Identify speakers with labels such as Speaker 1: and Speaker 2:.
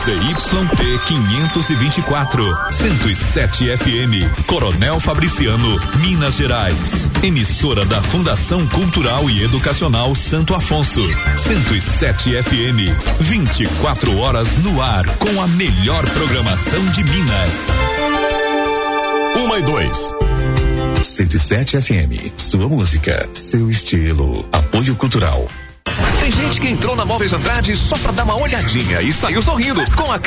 Speaker 1: ZYP 524, 107 FM, Coronel Fabriciano, Minas Gerais. Emissora da Fundação Cultural e Educacional Santo Afonso. 107 FM, 24 horas no ar com a melhor programação de Minas. 1 e 2. 107 FM, sua música, seu estilo. Apoio Cultural.
Speaker 2: Tem gente que entrou na Móveis Andrade só pra dar uma olhadinha e saiu sorrindo com a